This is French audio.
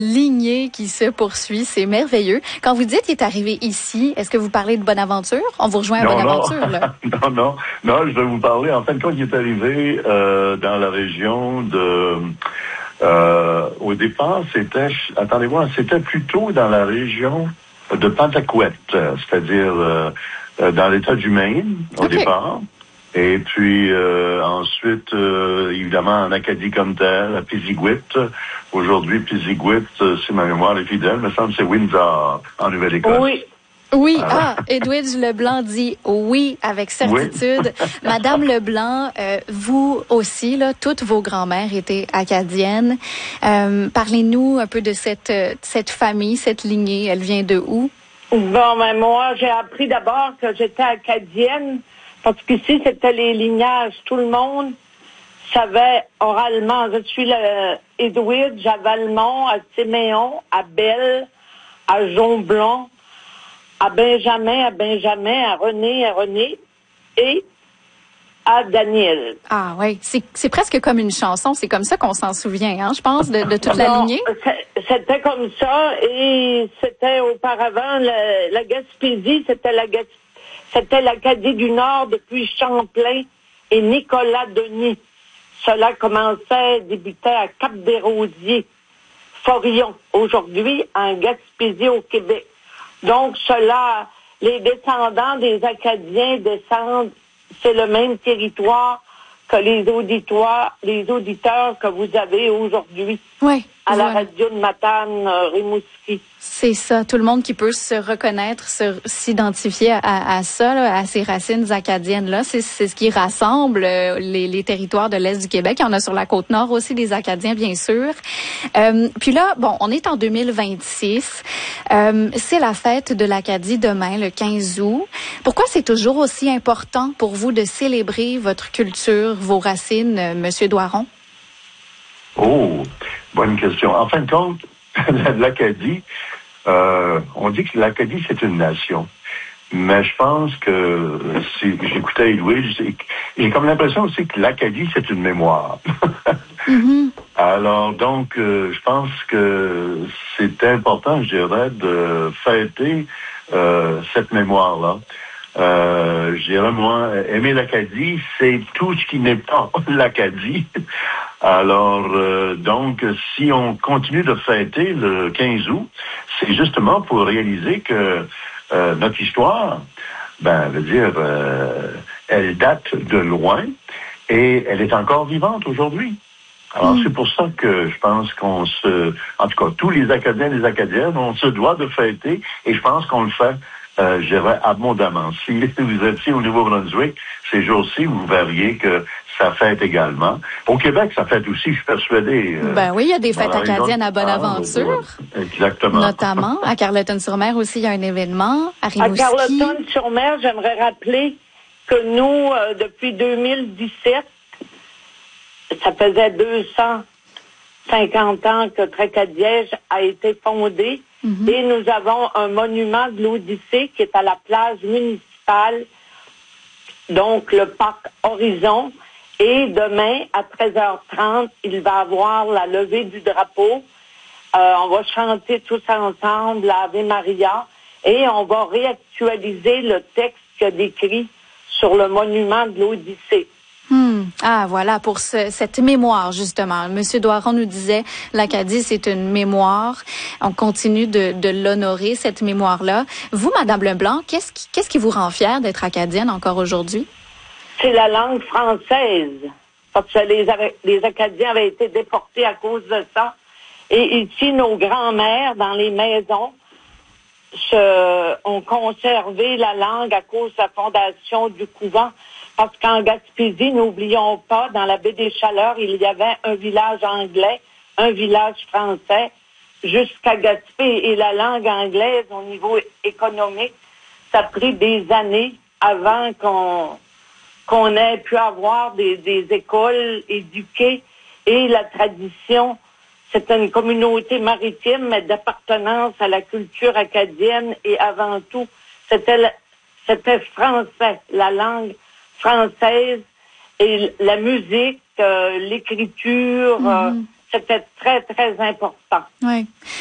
lignée qui se poursuit, c'est merveilleux. Quand vous dites qu'il est arrivé ici, est-ce que vous parlez de Bonaventure? On vous rejoint à Bonaventure, là. Non, je vais vous parler. En fin de compte, il est arrivé dans la région de... au départ, c'était plutôt dans la région de Pentacouette, c'est-à-dire dans l'État du Maine, au départ. Et puis ensuite, évidemment, en Acadie comme telle, à Piziguit. Aujourd'hui, Piziguit, si ma mémoire est fidèle, me semble que c'est Windsor, en Nouvelle-Écosse. Oui, Edwidge Leblanc dit oui avec certitude. Oui. Madame Leblanc, vous aussi, là, toutes vos grand-mères étaient acadiennes. Parlez-nous un peu de cette famille, cette lignée. Elle vient de où? Bon, ben moi, j'ai appris d'abord que j'étais acadienne. Parce qu'ici, c'était les lignages. Tout le monde savait oralement. Je suis le Edwidge à Valmont, à Siméon, à Belle, à Jonblon, à Benjamin, à René et à Daniel. Ah oui, c'est presque comme une chanson. C'est comme ça qu'on s'en souvient, hein, je pense, de toute la lignée. C'était comme ça et c'était auparavant la Gaspésie, c'était l'Acadie du Nord depuis Champlain et Nicolas Denis. Cela débutait à Cap-des-Rosiers, Forillon, aujourd'hui en Gaspésie au Québec. Donc les descendants des Acadiens descendent, c'est le même territoire que les auditeurs que vous avez aujourd'hui. Oui. À la radio de Matane, Rimouski. C'est ça. Tout le monde qui peut se reconnaître, s'identifier à ça, là, à ces racines acadiennes-là. C'est ce qui rassemble les territoires de l'Est du Québec. Il y en a sur la Côte-Nord aussi, des Acadiens, bien sûr. Puis là, bon, on est en 2026. C'est la fête de l'Acadie demain, le 15 août. Pourquoi c'est toujours aussi important pour vous de célébrer votre culture, vos racines, Monsieur Doiron? Oh, bonne question. En fin de compte, l'Acadie, on dit que l'Acadie, c'est une nation. Mais je pense que, si j'écoutais Edwidge, j'ai comme l'impression aussi que l'Acadie, c'est une mémoire. Mm-hmm. Alors, donc, je pense que c'est important, je dirais, de fêter cette mémoire-là. Je dirais, moi, aimer l'Acadie, c'est tout ce qui n'est pas l'Acadie. Alors, donc, si on continue de fêter le 15 août, c'est justement pour réaliser que notre histoire, elle date de loin et elle est encore vivante aujourd'hui. Alors, c'est pour ça que je pense en tout cas, tous les Acadiens et les Acadiennes, on se doit de fêter et je pense qu'on le fait. Je dirais abondamment. Si vous étiez au Nouveau-Brunswick, ces jours-ci, vous verriez que ça fête également. Au Québec, ça fête aussi, je suis persuadé. Oui, il y a des fêtes acadiennes à Bonaventure. Exactement. Notamment. À Carleton-sur-Mer aussi, il y a un événement. À Rimouski. À Carleton-sur-Mer, j'aimerais rappeler que nous, depuis 2017, ça faisait 250 ans que Tracadiège a été fondé. Mm-hmm. Et nous avons un monument de l'Odyssée qui est à la plage municipale, donc le parc Horizon. Et demain, à 13h30, il va avoir la levée du drapeau. On va chanter tous ensemble l'Ave Maria et on va réactualiser le texte qu'il a décrit sur le monument de l'Odyssée. Ah, voilà, pour cette mémoire, justement. Monsieur Doiron nous disait, l'Acadie, c'est une mémoire. On continue de l'honorer, cette mémoire-là. Vous, Madame Leblanc, qu'est-ce qui vous rend fière d'être acadienne encore aujourd'hui? C'est la langue française. Parce que les Acadiens avaient été déportés à cause de ça. Et ici, nos grands-mères, dans les maisons, ont conservé la langue à cause de la fondation du couvent. Parce qu'en Gaspésie, n'oublions pas, dans la baie des Chaleurs, il y avait un village anglais, un village français, jusqu'à Gaspé. Et la langue anglaise, au niveau économique, ça a pris des années avant qu'on ait pu avoir des écoles éduquées. Et la tradition, c'est une communauté maritime, mais d'appartenance à la culture acadienne. Et avant tout, c'était français, la langue française et la musique, l'écriture, c'était très, très important. Oui.